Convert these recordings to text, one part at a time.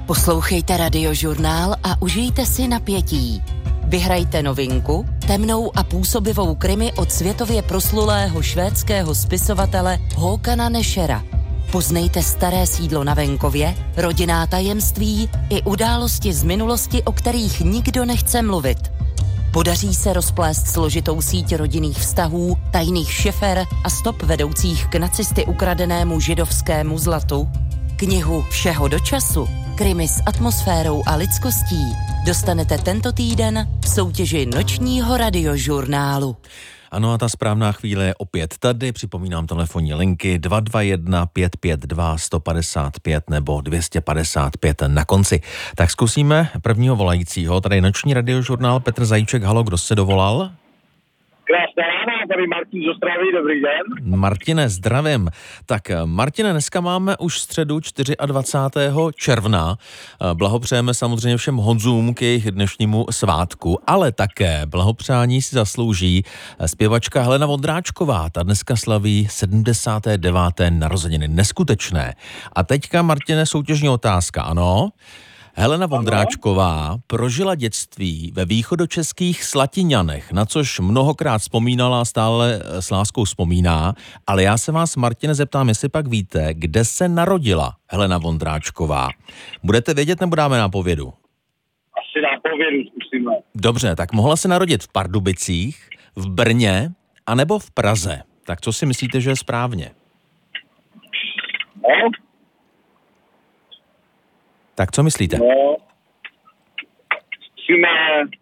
Poslouchejte Radiožurnál a užijte si napětí. Vyhrajte novinku, temnou a působivou krimi od světově proslulého švédského spisovatele Håkana Nešera. Poznejte staré sídlo na venkově, rodinná tajemství i události z minulosti, o kterých nikdo nechce mluvit. Podaří se rozplést složitou síť rodinných vztahů, tajných šefer a stop vedoucích k nacisty ukradenému židovskému zlatu? Knihu Všeho do času, krimi s atmosférou a lidskostí dostanete tento týden v soutěži Nočního radiožurnálu. Ano, a ta správná chvíle je opět tady. Připomínám telefonní linky 221 552 155 nebo 255 na konci. Tak zkusíme prvního volajícího. Tady Noční radiožurnál, Petr Zajíček. Halo, kdo se dovolal? Krásné ráno, tady Martin z Ostravy, dobrý den. Martine, zdravím. Tak Martine, dneska máme už středu 24. června. Blahopřejeme samozřejmě všem Honzům k jejich dnešnímu svátku, ale také blahopřání si zaslouží zpěvačka Helena Vondráčková. Ta dneska slaví 79. narozeniny. Neskutečné. A teďka, Martine, soutěžní otázka, ano? Helena Vondráčková prožila dětství ve východočeských Slatiňanech, na což mnohokrát vzpomínala a stále s láskou vzpomíná, ale já se vás, Martine, zeptám, jestli pak víte, kde se narodila Helena Vondráčková. Budete vědět, nebo dáme nápovědu? Asi nápovědu zkusíme. Dobře, tak mohla se narodit v Pardubicích, v Brně, anebo v Praze. Tak co si myslíte, že je správně? No. Tak co myslíte? No, zkusíme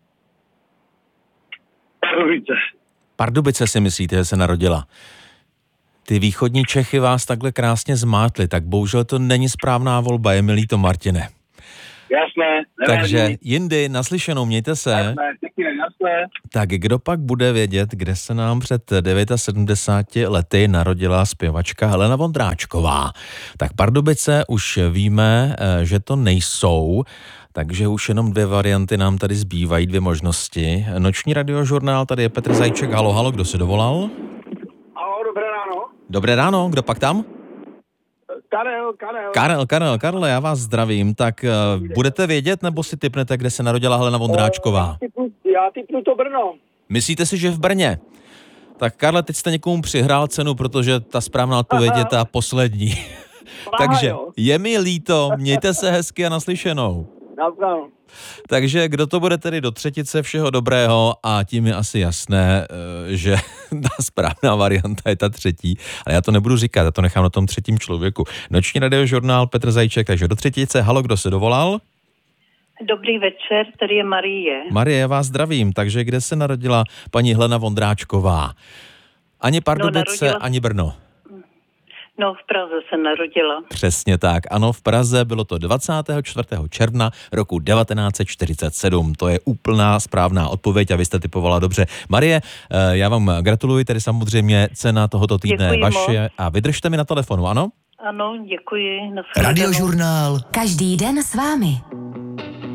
Pardubice. Pardubice si myslíte, že se narodila? Ty východní Čechy vás takhle krásně zmátly, tak bohužel to není správná volba, je mi líto, Martine. Jasné. Takže jindy, naslyšenou, mějte se. Jasné, jasné. Tak kdo pak bude vědět, kde se nám před 79 lety narodila zpěvačka Helena Vondráčková? Tak Pardubice už víme, že to nejsou, takže už jenom dvě varianty nám tady zbývají, dvě možnosti. Noční radiožurnál, tady je Petr Zajíček. Halo, halo, kdo se dovolal? Ahoj, dobré ráno. Dobré ráno, kdo pak tam? Karel, já vás zdravím. Tak budete vědět, nebo si tipnete, kde se narodila Helena Vondráčková? Já tipnu to Brno. Myslíte si, že v Brně? Tak Karle, teď jste někomu přihrál cenu, protože ta správná odpověď je ta poslední. Takže je mi líto, mějte se hezky a naslyšenou. Takže kdo to bude tedy do třetice, všeho dobrého, a tím je asi jasné, že ta správná varianta je ta třetí, ale já to nebudu říkat, já to nechám na tom třetím člověku. Noční radiožurnál, Petr Zajíček, takže do třetice. Halo, kdo se dovolal? Dobrý večer, tady je Marie. Marie, já vás zdravím, takže kde se narodila paní Helena Vondráčková? Ani Pardubice, ani Brno. No, v Praze se narodila. Přesně tak, ano, v Praze, bylo to 24. června roku 1947. To je úplná správná odpověď a vy jste typovala dobře. Marie, já vám gratuluji, tedy samozřejmě cena tohoto týdne je vaše a vydržte mi na telefonu, ano? Ano, děkuji. Radiožurnál. Každý den s vámi.